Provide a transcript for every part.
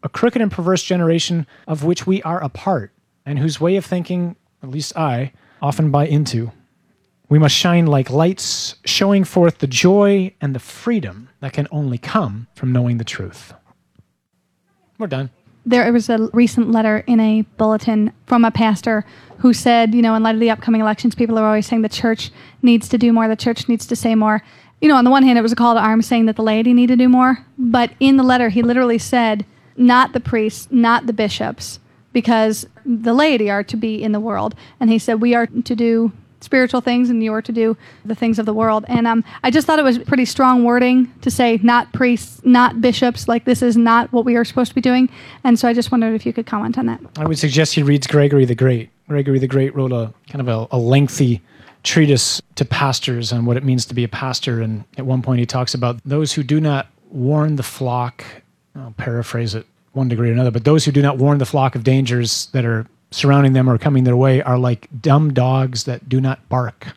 a crooked and perverse generation of which we are a part, and whose way of thinking, at least I, often buy into. We must shine like lights, showing forth the joy and the freedom that can only come from knowing the truth. We're done. There was a recent letter in a bulletin from a pastor who said, in light of the upcoming elections, people are always saying the church needs to do more, the church needs to say more. On the one hand, it was a call to arms saying that the laity need to do more. But in the letter, he literally said, not the priests, not the bishops, because the laity are to be in the world. And he said, we are to do spiritual things and you are to do the things of the world. And I just thought it was pretty strong wording to say not priests, not bishops, like this is not what we are supposed to be doing. And so I just wondered if you could comment on that. I would suggest he reads Gregory the Great. Gregory the Great wrote a kind of a lengthy treatise to pastors on what it means to be a pastor. And at one point he talks about those who do not warn the flock, I'll paraphrase it one degree or another, but those who do not warn the flock of dangers that are surrounding them or coming their way are like dumb dogs that do not bark.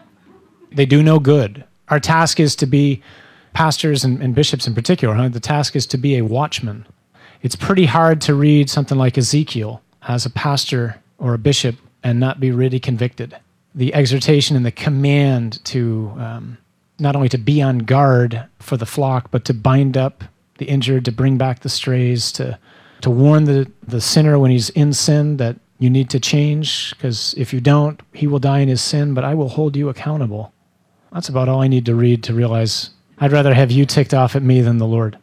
They do no good. Our task is to be pastors and bishops in particular. The task is to be a watchman. It's pretty hard to read something like Ezekiel as a pastor or a bishop and not be really convicted. The exhortation and the command to not only to be on guard for the flock, but to bind up the injured, to bring back the strays, to warn the sinner when he's in sin that you need to change, because if you don't, he will die in his sin, but I will hold you accountable. That's about all I need to read to realize I'd rather have you ticked off at me than the Lord.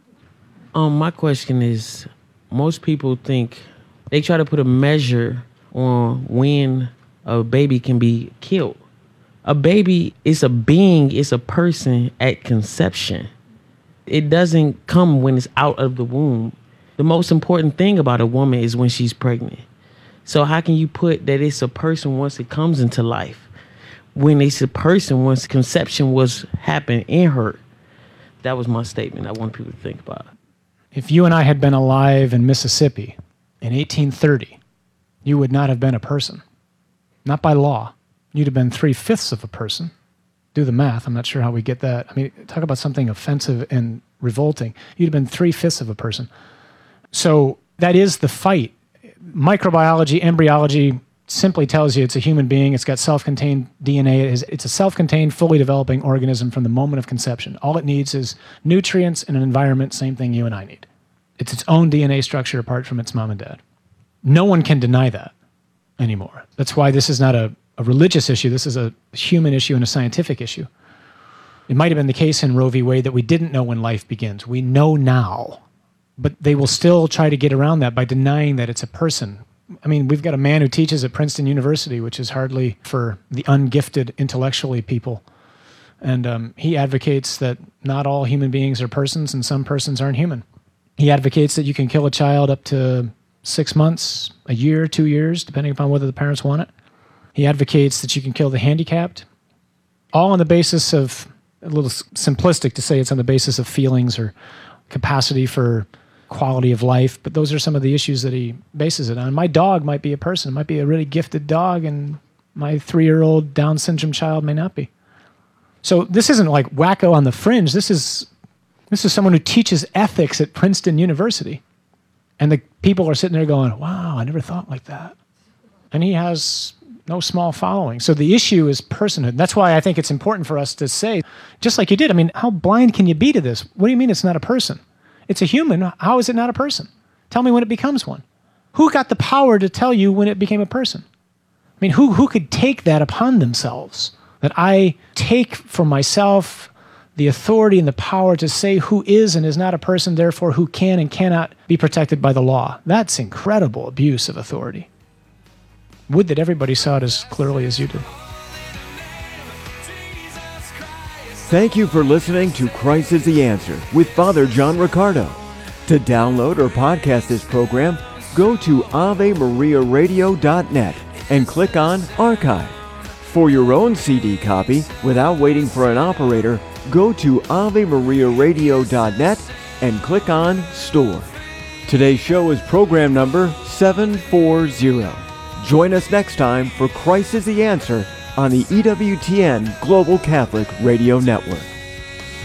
My question is, most people think, they try to put a measure on when a baby can be killed. A baby is a being, it's a person at conception. It doesn't come when it's out of the womb. The most important thing about a woman is when she's pregnant. So how can you put that it's a person once it comes into life, when it's a person once conception was happened in her? That was my statement I want people to think about. If you and I had been alive in Mississippi in 1830, you would not have been a person. Not by law. You'd have been 3/5 of a person. Do the math. I'm not sure how we get that. I mean, talk about something offensive and revolting. You'd have been 3/5 of a person. So that is the fight. Microbiology, embryology simply tells you it's a human being. It's got self-contained DNA. It's a self-contained, fully developing organism from the moment of conception. All it needs is nutrients and an environment, same thing you and I need. It's its own DNA structure apart from its mom and dad. No one can deny that anymore. That's why this is not a religious issue. This is a human issue and a scientific issue. It might have been the case in Roe v. Wade that we didn't know when life begins. We know now. But they will still try to get around that by denying that it's a person. I mean, we've got a man who teaches at Princeton University, which is hardly for the ungifted intellectually people. And he advocates that not all human beings are persons and some persons aren't human. He advocates that you can kill a child up to 6 months, a year, 2 years, depending upon whether the parents want it. He advocates that you can kill the handicapped, all on the basis of, a little simplistic to say it's on the basis of feelings or capacity for quality of life, but those are some of the issues that he bases it on. My dog might be a person, it might be a really gifted dog, and my 3-year-old Down syndrome child may not be. So this isn't like wacko on the fringe. This is someone who teaches ethics at Princeton University. And the people are sitting there going, wow, I never thought like that. And he has no small following. So the issue is personhood. That's why I think it's important for us to say, just like you did, I mean, how blind can you be to this? What do you mean it's not a person? It's a human. How is it not a person? Tell me when it becomes one. Who got the power to tell you when it became a person? I mean, who could take that upon themselves? That I take for myself the authority and the power to say who is and is not a person, therefore who can and cannot be protected by the law. That's incredible abuse of authority. Would that everybody saw it as clearly as you did. Thank you for listening to Christ is the Answer with Father John Riccardo. To download or podcast this program, go to AveMariaRadio.net and click on Archive. For your own CD copy, without waiting for an operator, go to AveMariaRadio.net and click on Store. Today's show is program number 740. Join us next time for Christ is the Answer on the EWTN Global Catholic Radio Network.